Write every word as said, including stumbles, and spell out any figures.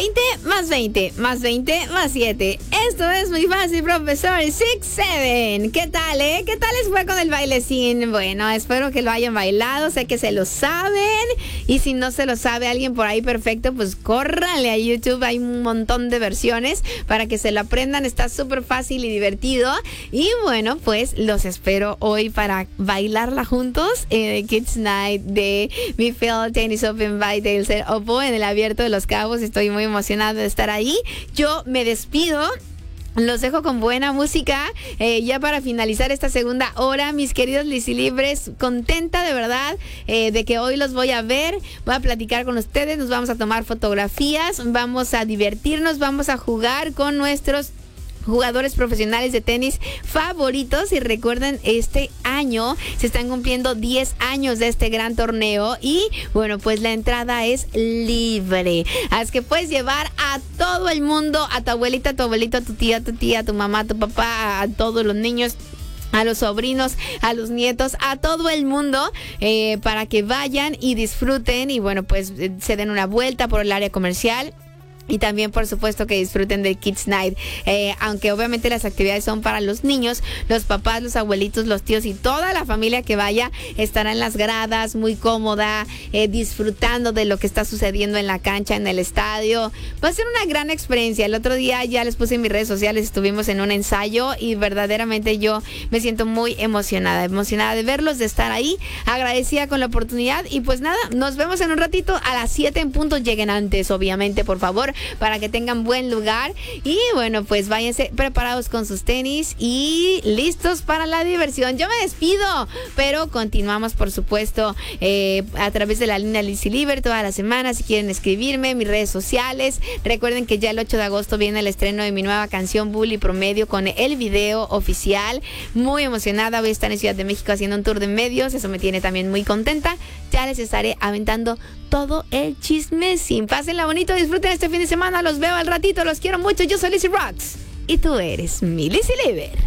veinte más veinte más veinte más siete. Esto es muy fácil, profesor. seis siete. ¿Qué tal, eh? ¿Qué tal les fue con el bailecín? Bueno, espero que lo hayan bailado. Sé que se lo saben. Y si no se lo sabe alguien por ahí perfecto, pues córranle a YouTube. Hay un montón de versiones para que se lo aprendan. Está súper fácil y divertido. Y bueno, pues los espero hoy para bailarla juntos en el Kids Night de Mi Field Tennis Open by Dale Opo en el Abierto de Los Cabos. Estoy muy emocionada de estar ahí. Yo me despido. Los dejo con buena música, eh, ya para finalizar esta segunda hora, mis queridos Lisilibres, contenta de verdad eh, de que hoy los voy a ver, voy a platicar con ustedes, nos vamos a tomar fotografías, vamos a divertirnos, vamos a jugar con nuestros jugadores profesionales de tenis favoritos. Y recuerden, este año se están cumpliendo diez años de este gran torneo y bueno, pues la entrada es libre, así que puedes llevar a todo el mundo, a tu abuelita, a tu abuelito, a tu tía, a tu tía, a tu mamá, a tu papá, a todos los niños, a los sobrinos, a los nietos, a todo el mundo, eh, para que vayan y disfruten y bueno, pues eh, se den una vuelta por el área comercial. Y también, por supuesto, que disfruten del Kids Night. Eh, aunque obviamente las actividades son para los niños, los papás, los abuelitos, los tíos y toda la familia que vaya estará en las gradas, muy cómoda, eh, disfrutando de lo que está sucediendo en la cancha, en el estadio. Va a ser una gran experiencia. El otro día ya les puse en mis redes sociales, estuvimos en un ensayo y verdaderamente yo me siento muy emocionada, emocionada de verlos, de estar ahí, agradecida con la oportunidad. Y pues nada, nos vemos en un ratito a las siete en punto. Lleguen antes, obviamente, por favor, para que tengan buen lugar. Y bueno, pues váyanse preparados con sus tenis y listos para la diversión. Yo me despido, pero continuamos, por supuesto, eh, a través de la línea Lisiliber toda la semana. Si quieren escribirme, mis redes sociales. Recuerden que ya el ocho de agosto viene el estreno de mi nueva canción Bully Promedio con el video oficial. Muy emocionada, voy a estar en Ciudad de México haciendo un tour de medios. Eso me tiene también muy contenta. Ya les estaré aventando todo el chismecín. Pásenla bonito, disfruten este fin de semana. Los veo al ratito, los quiero mucho. Yo soy Lizzy Rocks y tú eres mi Lizzy Liver.